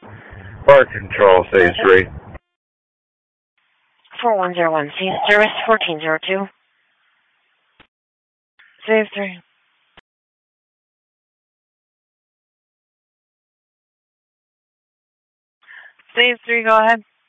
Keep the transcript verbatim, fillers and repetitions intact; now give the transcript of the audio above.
Park Control, Save three. four one zero one, C service fourteen zero two. Save three. Save three, go ahead.